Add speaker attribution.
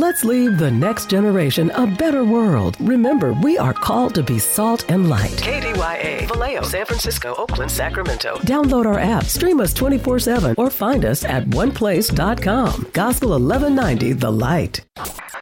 Speaker 1: Let's leave the next generation a better world. Remember, we are called to be salt and light. KDYA, Vallejo, San Francisco, Oakland, Sacramento. Download our app, stream us 24/7, or find us at oneplace.com. Gospel 1190, The Light.